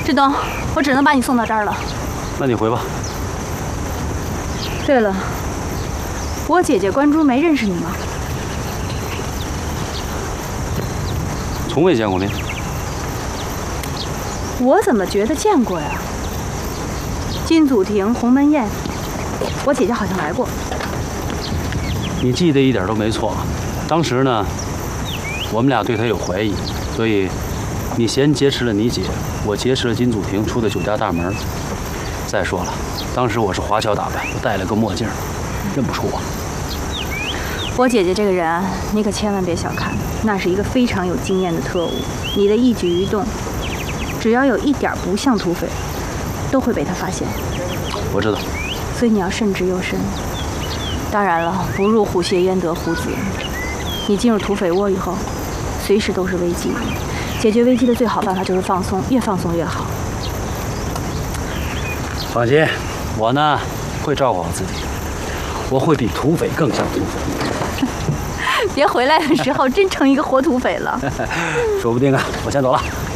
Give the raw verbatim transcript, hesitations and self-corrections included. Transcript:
志东，我只能把你送到这儿了。 那你回吧。 对了，我姐姐关珠梅认识你吗？ 从未见过面。 我怎么觉得见过呀？金祖庭鸿门宴，我姐姐好像来过。 你记得一点都没错。当时呢，我们俩对她有怀疑，所以你先劫持了你姐，我劫持了金祖庭出的酒家大门。再说了，当时我是华侨打扮，我戴了个墨镜，认不出我。 我姐姐这个人啊，你可千万别小看，那是一个非常有经验的特务。你的一举一动，只要有一点不像土匪，都会被她发现。 我知道。 所以你要慎之又慎。当然了，不入虎穴焉得虎子。你进入土匪窝以后，随时都是危机。解决危机的最好办法就是放松，越放松越好。 放心，我呢会照顾好自己，我会比土匪更像土匪。 别回来的时候真成一个活土匪了。 说不定啊，我先走了。